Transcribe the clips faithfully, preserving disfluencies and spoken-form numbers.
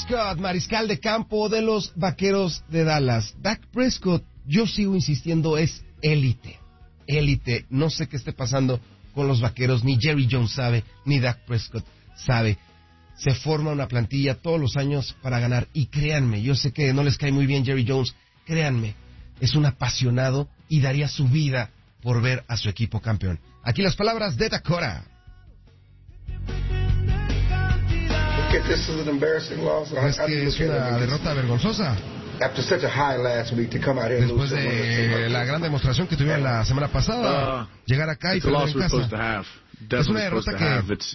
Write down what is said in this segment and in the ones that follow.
Prescott, mariscal de campo de los Vaqueros de Dallas. Dak Prescott, yo sigo insistiendo, es élite. Élite. No sé qué esté pasando con los Vaqueros. Ni Jerry Jones sabe, ni Dak Prescott sabe. Se forma una plantilla todos los años para ganar. Y créanme, yo sé que no les cae muy bien Jerry Jones. Créanme, es un apasionado y daría su vida por ver a su equipo campeón. Aquí las palabras de Dakota. This is an embarrassing loss. Es que es una derrota vergonzosa. After such a high last week to come out here and Después de la gran demostración que tuvieron la semana pasada, uh, llegar acá y perder en casa. Es una derrota que pues,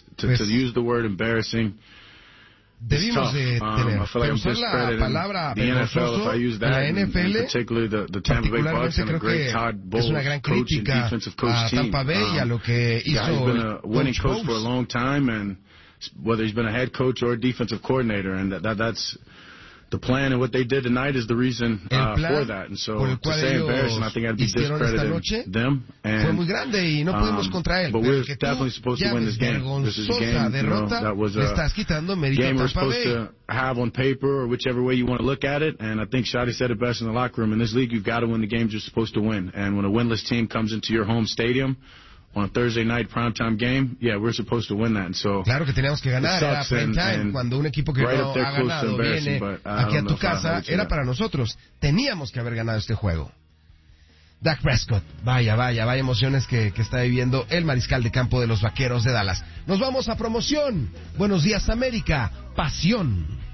debimos de tener. Pero usar la palabra vergonzoso en la N F L, particularmente creo que es una gran crítica a Tampa Bay y a lo que hizo el Coach Bowles. Whether he's been a head coach or a defensive coordinator, and that, that that's the plan, and what they did tonight is the reason uh, for that. And so to say embarrassing, I think I'd be discrediting them. And, fue muy grande y no pudimos um, contra él. But we're definitely supposed to win this game. This is a game, you know, that was a game we're supposed to have on paper, or whichever way you want to look at it. And I think Shadi said it best in the locker room. In this league, you've got to win the games you're supposed to win. And when a winless team comes into your home stadium on a Thursday night primetime game, yeah, we're supposed to win that. And so claro que teníamos que ganar, era primetime. Cuando un equipo que right no ha ganado viene aquí a tu casa, era para nosotros. Teníamos que haber ganado este juego. Dak Prescott, vaya, vaya, vaya emociones que, que está viviendo el mariscal de campo de los Vaqueros de Dallas. Nos vamos a promoción. Buenos días, América. Pasión.